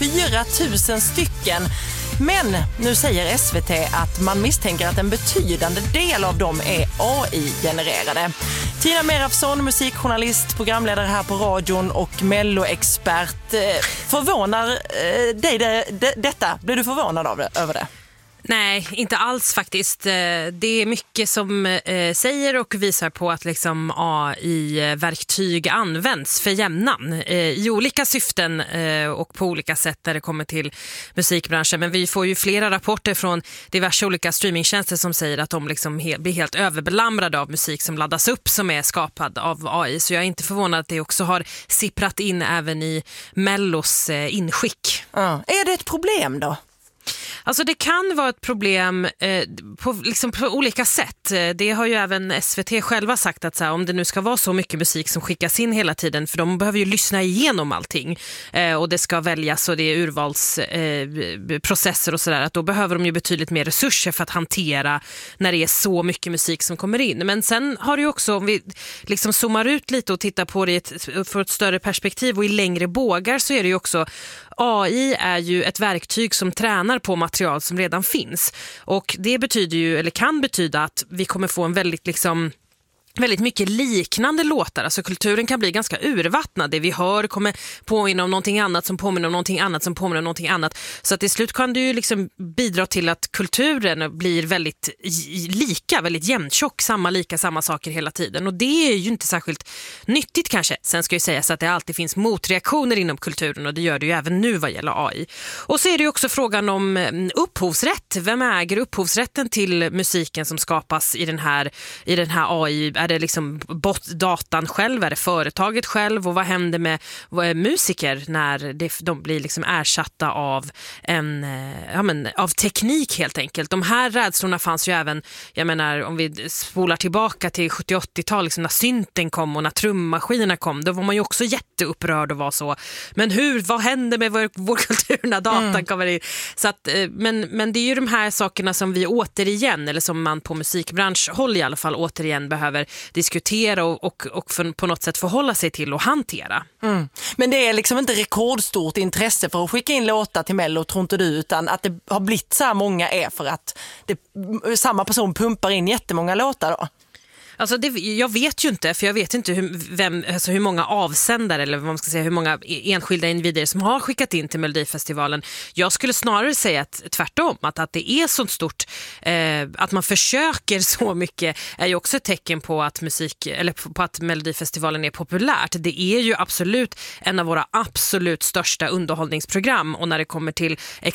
4 000 stycken. Men nu säger SVT att man misstänker att en betydande del av dem är AI-genererade. Tina Merafsson, musikjournalist, programledare här på radion och melloexpert. Förvånar dig detta? Blir du förvånad över det? Nej, inte alls faktiskt. Det är mycket som säger och visar på att liksom AI-verktyg används för jämnan i olika syften och på olika sätt där det kommer till musikbranschen. Men vi får ju flera rapporter från diverse olika streamingtjänster som säger att de liksom blir helt överbelamrade av musik som laddas upp som är skapad av AI. Så jag är inte förvånad att det också har sipprat in även i Mellos inskick. Är det ett problem då? Alltså det kan vara ett problem på olika sätt. Det har ju även SVT själva sagt att så här, om det nu ska vara så mycket musik som skickas in hela tiden, för de behöver ju lyssna igenom allting och det ska väljas och det är urvalsprocesser och sådär, att då behöver de ju betydligt mer resurser för att hantera när det är så mycket musik som kommer in. Men sen har det ju också, om vi liksom zoomar ut lite och tittar på det för ett större perspektiv och i längre bågar, så är det ju också AI är ju ett verktyg som tränar på material som redan finns. Och det betyder ju, eller kan betyda, att vi kommer få en väldigt mycket liknande låtar. Alltså kulturen kan bli ganska urvattnad. Det vi hör kommer påminna om någonting annat som påminner om någonting annat som påminner om någonting annat. Så att till slut kan det ju liksom bidra till att kulturen blir väldigt lika, väldigt jämntjock, samma saker hela tiden. Och det är ju inte särskilt nyttigt kanske. Sen ska ju sägas att det alltid finns motreaktioner inom kulturen, och det gör det ju även nu vad gäller AI. Och så är det ju också frågan om upphovsrätt. Vem äger upphovsrätten till musiken som skapas i den här AI? Är det liksom datan själv? Är det företaget själv? Och vad händer med musiker när de blir liksom ersatta av av teknik helt enkelt? De här rädslorna fanns ju även, jag menar, om vi spolar tillbaka till 70-80-tal, liksom när synten kom och när trummaskinerna kom, då var man ju också jätteupprörd och var så. Men vad händer med vår kultur när datan kommer in? Så att, men det är ju de här sakerna som vi återigen, eller som man på musikbranschhåll i alla fall återigen behöver diskutera och på något sätt förhålla sig till och hantera. Men det är liksom inte rekordstort intresse för att skicka in låtar till Mello, tror inte du, utan att det har blivit så här många är för att samma person pumpar in jättemånga låtar då? Alltså jag vet ju inte, för jag vet inte hur många avsändare, eller vad man ska säga, hur många enskilda individer som har skickat in till Melodifestivalen. Jag skulle snarare säga att tvärtom, att det är så stort, att man försöker så mycket är ju också ett tecken på att på att Melodifestivalen är populärt. Det är ju absolut en av våra absolut största underhållningsprogram, och när det kommer till